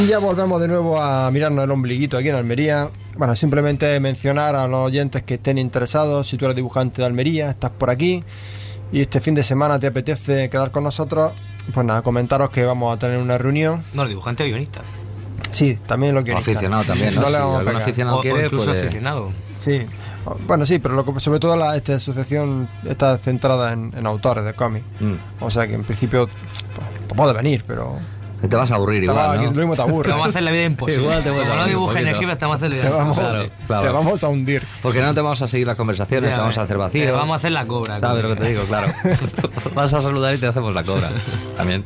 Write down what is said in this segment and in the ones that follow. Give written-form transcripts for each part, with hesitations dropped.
Y ya volvemos de nuevo a mirarnos el ombliguito aquí en Almería. Bueno, simplemente mencionar a los oyentes que estén interesados, si tú eres dibujante de Almería, estás por aquí y este fin de semana te apetece quedar con nosotros, pues nada, comentaros que vamos a tener una reunión. No, el dibujante o guionista. Sí, también lo guionista. Aficionado también, ¿no? No si le vamos a algún pegar. aficionado O quiere, incluso puede... aficionado. Sí, bueno, sí, pero sobre todo esta asociación está centrada en autores de cómics. O sea que en principio pues, puede venir, pero... Te vas a aburrir igual, ¿no? Lo mismo te aburre. Te vamos a hacer la vida imposible. Igual te vas a Como no aburrir un dibujes ni poquito. escribas, te vamos a hacer la vida imposible. Claro. Te vamos a hundir. Porque no te vamos a seguir las conversaciones, Ya te vamos ves, a hacer te vacío. vamos a hacer la cobra. ¿Sabes lo que te digo? Claro. Vas a saludar y te hacemos la cobra. También.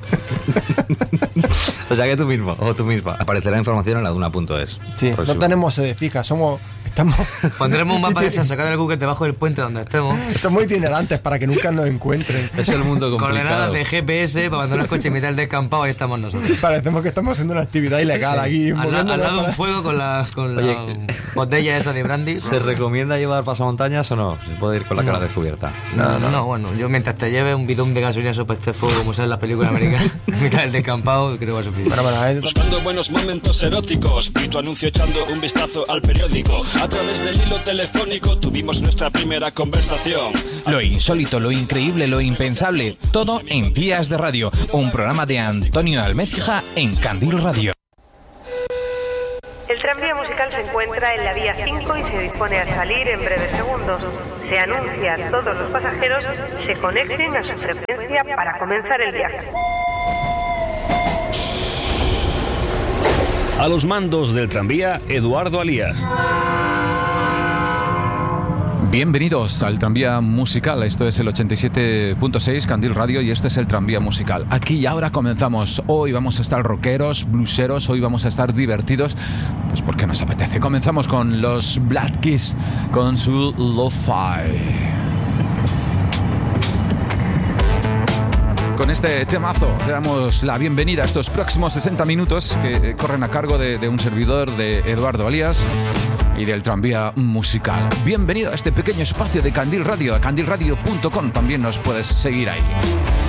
O sea que tú mismo, o tú misma. Aparecerá información en la Duna.es. Sí, no tenemos sede fija, estamos Pondremos un mapa de esa sacada del Google debajo del puente donde estemos. somos itinerantes para que nunca nos encuentren. Es el mundo complicado. Coordenadas de GPS para abandonar el coche en mitad del descampado, ahí estamos nosotros. Parecemos que estamos haciendo una actividad ilegal aquí. Al moviéndonos lado de para- un fuego con la Oye, botella esa de brandy. ¿Se recomienda llevar pasamontañas o no? Se puede ir con la cara descubierta. No, bueno, yo mientras te lleve un bidón de gasolina sobre este fuego, como sale en las películas americanas, en mitad del descampado, creo que va a sufrir. Bueno, Buscando buenos momentos eróticos, vi tu anuncio echando un vistazo al periódico. A través del hilo telefónico tuvimos nuestra primera conversación. Lo insólito, lo increíble, lo impensable, todo en Días de Radio, un programa de Antonio Almecija en Candil Radio. El tranvía musical se encuentra en la vía 5 y se dispone a salir en breves segundos. Se anuncia a todos los pasajeros se conecten a su frecuencia para comenzar el viaje. A los mandos del tranvía, Eduardo Alías. Bienvenidos al Tranvía Musical. Esto es el 87.6 Candil Radio y este es el Tranvía Musical. Aquí y ahora comenzamos. Hoy vamos a estar rockeros, blueseros, hoy vamos a estar divertidos, pues porque nos apetece. Comenzamos con los Black Keys con su Lo-Fi. Con este temazo te damos la bienvenida a estos próximos 60 minutos que corren a cargo de un servidor, de Eduardo Alías, y del Tranvía Musical. Bienvenido a este pequeño espacio de Candil Radio, a candilradio.com. También nos puedes seguir ahí.